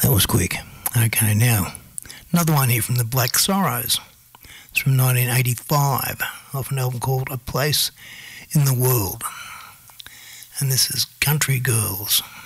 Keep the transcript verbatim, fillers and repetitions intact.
That was quick. Okay, now, another one here from the Black Sorrows. It's from nineteen eighty-five, off an album called A Place in the World. And this is Country Girls.